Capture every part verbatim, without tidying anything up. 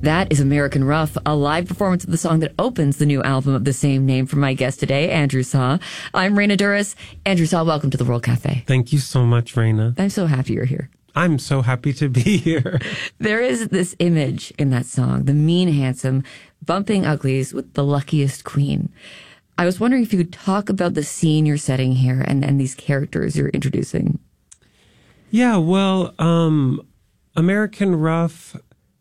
That is American Rough, a live performance of the song that opens the new album of the same name from my guest today, Andrew Saw. I'm Raina Duras. Andrew Saw, welcome to the World Cafe. Thank you so much, Raina. I'm so happy you're here. I'm so happy to be here. There is this image in that song, the mean, handsome, bumping uglies with the luckiest queen. I was wondering if you could talk about the scene you're setting here and, and these characters you're introducing. Yeah, well, um, American Rough,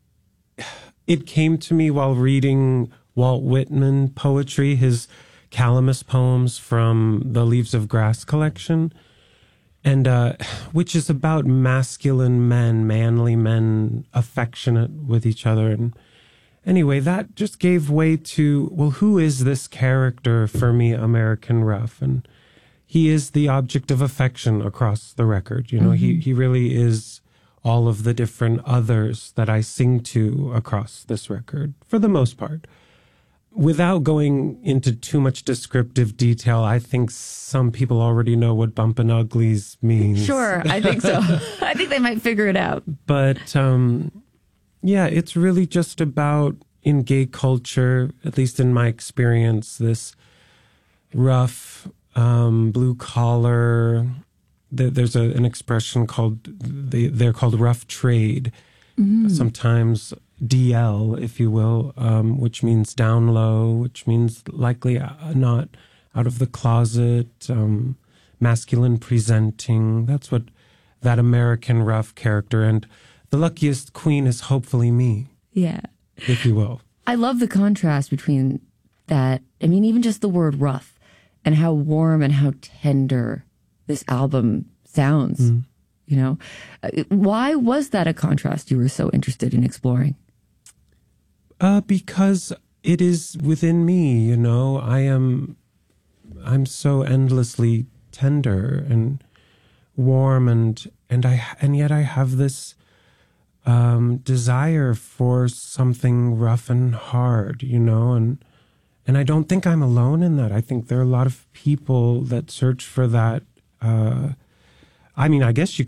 it came to me while reading Walt Whitman poetry, his Calamus poems from the Leaves of Grass collection, and uh, which is about masculine men, manly men, affectionate with each other. And anyway, that just gave way to, well, who is this character for me, American Rough? And he is the object of affection across the record. You know, mm-hmm. he, he really is all of the different others that I sing to across this record, for the most part. Without going into too much descriptive detail, I think some people already know what bumpin' uglies means. Sure, I think so. I think they might figure it out. But, um, yeah, it's really just about, in gay culture, at least in my experience, this rough, um, blue-collar... There's a, an expression called, they, they're called rough trade, mm-hmm. sometimes D L, if you will, um, which means down low, which means likely not out of the closet, um, masculine presenting. That's what that American Rough character, and the luckiest queen is hopefully me. Yeah. If you will. I love the contrast between that, I mean, even just the word rough and how warm and how tender this album sounds, mm. you know. Why was that a contrast you were so interested in exploring? Uh, because it is within me, you know. I am, I'm so endlessly tender and warm, and and I and yet I have this um, desire for something rough and hard, you know, and and I don't think I'm alone in that. I think there are a lot of people that search for that. Uh, I mean, I guess you